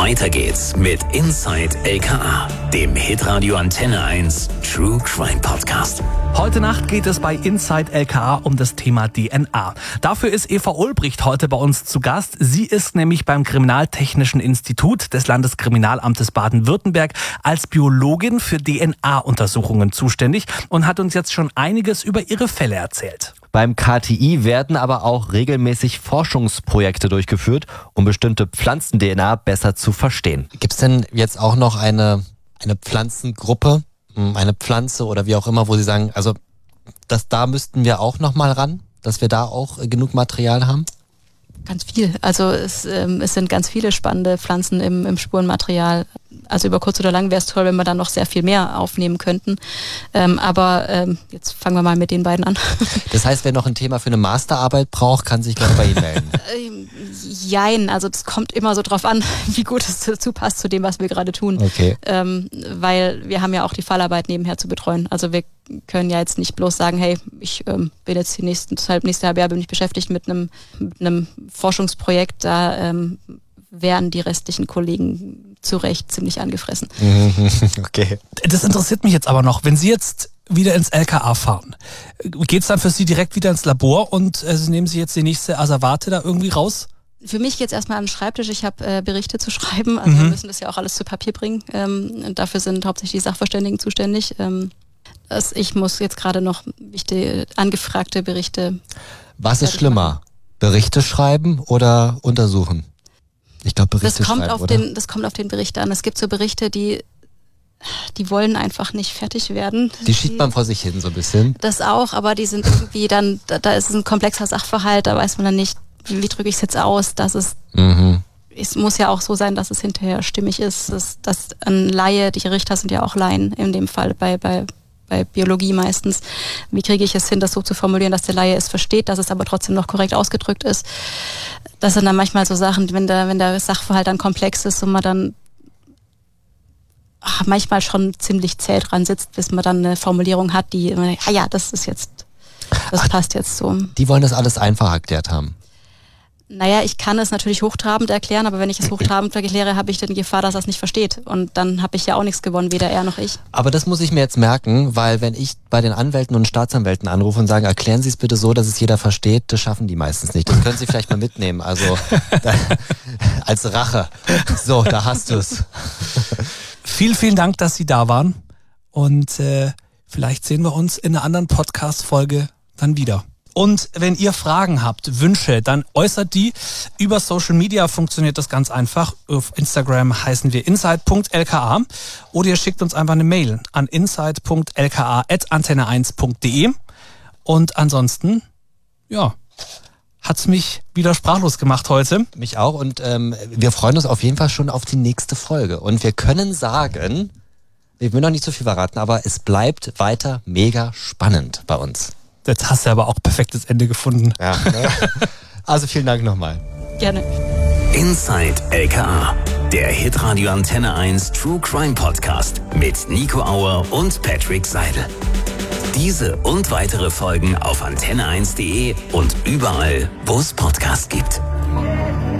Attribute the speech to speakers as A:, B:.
A: Weiter geht's mit Inside LKA, dem Hitradio Antenne 1 True Crime Podcast.
B: Heute Nacht geht es bei Inside LKA um das Thema DNA. Dafür ist Eva Ulbricht heute bei uns zu Gast. Sie ist nämlich beim Kriminaltechnischen Institut des Landeskriminalamtes Baden-Württemberg als Biologin für DNA-Untersuchungen zuständig und hat uns jetzt schon einiges über ihre Fälle erzählt.
C: Beim KTI werden aber auch regelmäßig Forschungsprojekte durchgeführt, um bestimmte Pflanzen-DNA besser zu verstehen.
D: Gibt es denn jetzt auch noch eine Pflanzengruppe, eine Pflanze oder wie auch immer, wo Sie sagen, also da müssten wir auch noch mal ran, dass wir da auch genug Material haben?
E: Ganz viel. Also es sind ganz viele spannende Pflanzen im Spurenmaterial. Also über kurz oder lang wäre es toll, wenn wir dann noch sehr viel mehr aufnehmen könnten. Aber jetzt fangen wir mal mit den beiden an.
D: Das heißt, wer noch ein Thema für eine Masterarbeit braucht, kann sich gleich bei Ihnen melden.
E: Jein, also es kommt immer so drauf an, wie gut es dazu passt zu dem, was wir gerade tun.
D: Okay.
E: Weil wir haben ja auch die Fallarbeit nebenher zu betreuen. Also wir können ja jetzt nicht bloß sagen, hey, ich bin jetzt die nächste halbe Jahr bin ich beschäftigt mit einem Forschungsprojekt, da werden die restlichen Kollegen zu Recht ziemlich angefressen.
D: Okay.
B: Das interessiert mich jetzt aber noch. Wenn Sie jetzt wieder ins LKA fahren, geht's dann für Sie direkt wieder ins Labor und nehmen Sie jetzt die nächste Asservate da irgendwie raus?
E: Für mich geht's erstmal an den Schreibtisch. Ich habe Berichte zu schreiben. Also wir müssen das ja auch alles zu Papier bringen. Dafür sind hauptsächlich die Sachverständigen zuständig. Ich muss jetzt gerade noch wichtige angefragte Berichte.
D: Was ist schlimmer? Berichte schreiben oder untersuchen? Ich glaube, Berichte schreiben,
E: das kommt auf den Bericht an. Es gibt so Berichte, die wollen einfach nicht fertig werden.
D: Die schiebt man vor sich hin so ein bisschen.
E: Das auch, aber die sind irgendwie dann, da ist ein komplexer Sachverhalt, da weiß man dann nicht, wie drücke ich es jetzt aus, dass es... Es muss ja auch so sein, dass es hinterher stimmig ist, dass ein Laie, die Richter sind ja auch Laien in dem Fall bei Biologie meistens. Wie kriege ich es hin, das so zu formulieren, dass der Laie es versteht, dass es aber trotzdem noch korrekt ausgedrückt ist? Das sind dann manchmal so Sachen, wenn der Sachverhalt dann komplex ist und man dann manchmal schon ziemlich zäh dran sitzt, bis man dann eine Formulierung hat, die, das passt jetzt so.
D: Die wollen das alles einfach erklärt haben.
E: Naja, ich kann es natürlich hochtrabend erklären, aber wenn ich es hochtrabend erkläre, habe ich dann die Gefahr, dass er es nicht versteht. Und dann habe ich ja auch nichts gewonnen, weder er noch ich.
D: Aber das muss ich mir jetzt merken, weil wenn ich bei den Anwälten und Staatsanwälten anrufe und sage, erklären Sie es bitte so, dass es jeder versteht, das schaffen die meistens nicht. Das können Sie vielleicht mal mitnehmen, also als Rache. So, da hast du es.
B: Vielen Dank, dass Sie da waren. Und vielleicht sehen wir uns in einer anderen Podcast-Folge dann wieder. Und wenn ihr Fragen habt, Wünsche, dann äußert die. Über Social Media funktioniert das ganz einfach. Auf Instagram heißen wir inside.lka oder ihr schickt uns einfach eine Mail an inside.lka@antenne1.de. Und ansonsten, hat's mich wieder sprachlos gemacht heute.
D: Mich auch und wir freuen uns auf jeden Fall schon auf die nächste Folge. Und wir können sagen, ich will noch nicht so viel verraten, aber es bleibt weiter mega spannend bei uns.
B: Jetzt hast du aber auch perfektes Ende gefunden.
D: Ja. Also vielen Dank nochmal.
E: Gerne.
A: Inside LKA, der Hitradio Antenne 1 True Crime Podcast mit Nico Auer und Patrick Seidel. Diese und weitere Folgen auf antenne1.de und überall, wo es Podcasts gibt.